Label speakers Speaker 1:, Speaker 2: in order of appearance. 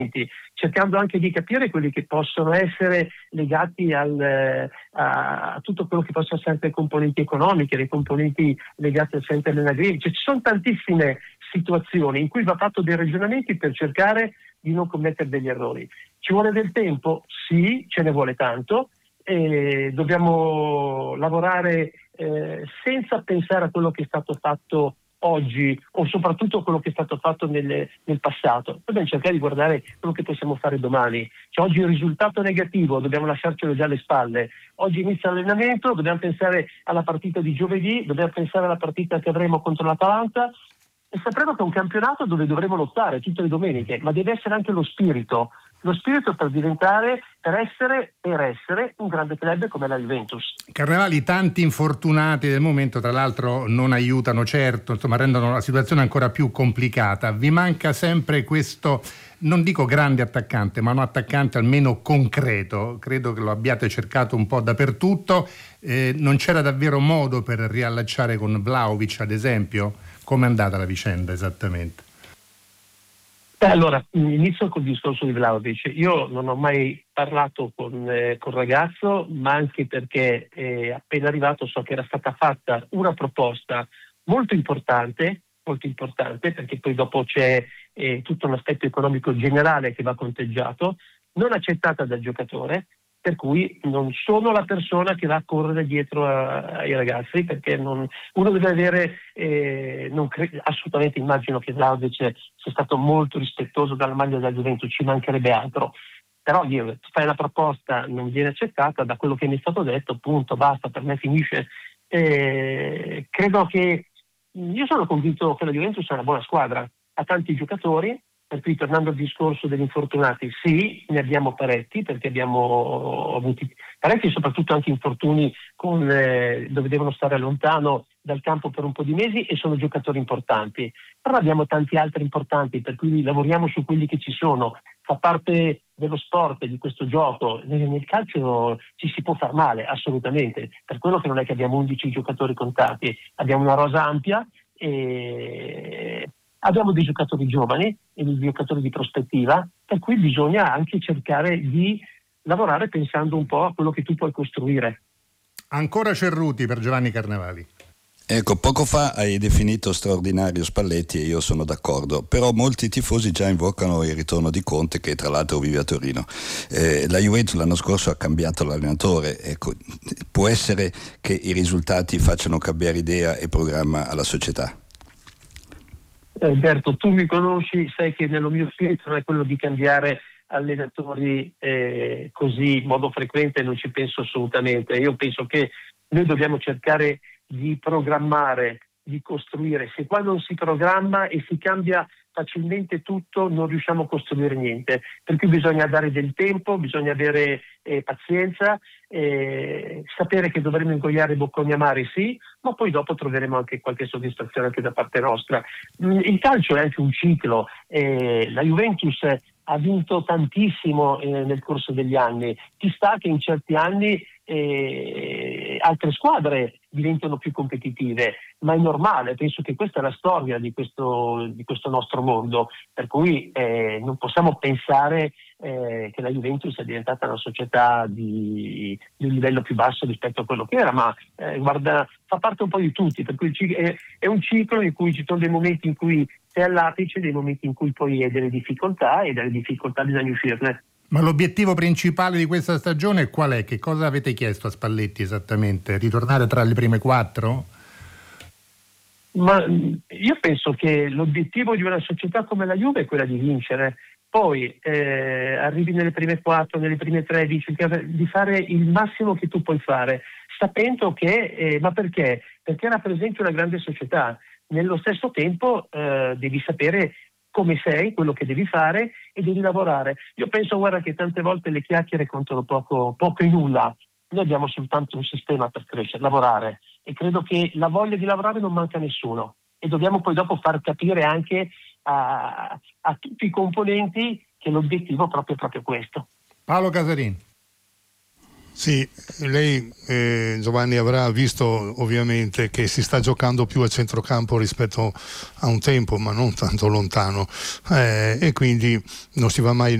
Speaker 1: cercando anche di capire quelli che possono essere legati a tutto quello che possono essere le componenti economiche, le componenti legate al center dell'agricoltura. Ci sono tantissime situazioni in cui va fatto dei ragionamenti per cercare di non commettere degli errori. Ci vuole del tempo? Sì, ce ne vuole tanto. Dobbiamo lavorare senza pensare a quello che è stato fatto oggi o soprattutto a quello che è stato fatto nel passato. Dobbiamo cercare di guardare quello che possiamo fare domani. Cioè, oggi il risultato negativo, dobbiamo lasciarcelo già alle spalle. Oggi inizia l'allenamento, dobbiamo pensare alla partita di giovedì, dobbiamo pensare alla partita che avremo contro l'Atalanta e sapremo che è un campionato dove dovremo lottare tutte le domeniche, ma deve essere anche lo spirito per essere un grande club come la Juventus.
Speaker 2: Carnevali, tanti infortunati del momento, tra l'altro non aiutano certo, insomma rendono la situazione ancora più complicata. Vi manca sempre questo, non dico grande attaccante, ma un attaccante almeno concreto. Credo che lo abbiate cercato un po' dappertutto. Non c'era davvero modo per riallacciare con Vlahovic, ad esempio? Come è andata la vicenda esattamente?
Speaker 1: Allora, inizio col discorso di Vlahovic. Io non ho mai parlato con ragazzo, ma anche perché appena arrivato so che era stata fatta una proposta molto importante, perché poi dopo c'è tutto un aspetto economico generale che va conteggiato, non accettata dal giocatore, per cui non sono la persona che va a correre dietro ai ragazzi, perché uno deve avere, assolutamente immagino che Vlahovic sia stato molto rispettoso dalla maglia della Juventus, ci mancherebbe altro, però fai la proposta, non viene accettata, da quello che mi è stato detto, punto, basta, per me finisce. Credo che, io sono convinto che la Juventus è una buona squadra, ha tanti giocatori. Per cui, tornando al discorso degli infortunati, sì, ne abbiamo parecchi, perché abbiamo avuto parecchi, soprattutto anche infortuni dove devono stare lontano dal campo per un po' di mesi e sono giocatori importanti. Però abbiamo tanti altri importanti, per cui lavoriamo su quelli che ci sono. Fa parte dello sport, di questo gioco. Nel calcio ci si può far male, assolutamente. Per quello che non è che abbiamo 11 giocatori contati, abbiamo una rosa ampia e abbiamo dei giocatori giovani e dei giocatori di prospettiva, per cui bisogna anche cercare di lavorare pensando un po' a quello che tu puoi costruire.
Speaker 2: Ancora Cerruti per Giovanni Carnevali.
Speaker 3: Ecco, poco fa hai definito straordinario Spalletti e io sono d'accordo, però molti tifosi già invocano il ritorno di Conte, che tra l'altro vive a Torino. La Juventus l'anno scorso ha cambiato l'allenatore, ecco, può essere che i risultati facciano cambiare idea e programma alla società?
Speaker 1: Alberto, tu mi conosci, sai che nello mio spirito non è quello di cambiare allenatori così in modo frequente, non ci penso assolutamente. Io penso che noi dobbiamo cercare di programmare, di costruire. Se qua non si programma e si cambia facilmente tutto, non riusciamo a costruire niente. Per cui bisogna dare del tempo, bisogna avere pazienza, sapere che dovremo ingoiare bocconi amari, sì, ma poi dopo troveremo anche qualche soddisfazione anche da parte nostra. Il calcio è anche un ciclo. La Juventus ha vinto tantissimo nel corso degli anni. Ci sta che in certi anni altre squadre diventano più competitive, ma è normale, penso che questa è la storia di questo nostro mondo, per cui non possiamo pensare che la Juventus è diventata una società di un livello più basso rispetto a quello che era, ma guarda, fa parte un po' di tutti, per cui è un ciclo in cui ci sono dei momenti in cui sei all'apice, dei momenti in cui poi hai delle difficoltà e dalle difficoltà bisogna uscirne.
Speaker 2: Ma l'obiettivo principale di questa stagione qual è? Che cosa avete chiesto a Spalletti esattamente? Ritornare tra le prime 4?
Speaker 1: Ma io penso che l'obiettivo di una società come la Juve è quella di vincere. Poi arrivi nelle prime 4, nelle prime 3, dici di fare il massimo che tu puoi fare, sapendo che, ma perché? Perché rappresenti una grande società. Nello stesso tempo devi sapere come sei, quello che devi fare e devi lavorare. Io penso, guarda, che tante volte le chiacchiere contano poco e nulla. Noi abbiamo soltanto un sistema per crescere, lavorare, e credo che la voglia di lavorare non manca a nessuno e dobbiamo poi dopo far capire anche a tutti i componenti che l'obiettivo è proprio questo.
Speaker 2: Paolo Casarin.
Speaker 4: Sì, lei Giovanni avrà visto ovviamente che si sta giocando più a centrocampo rispetto a un tempo, ma non tanto lontano, e quindi non si va mai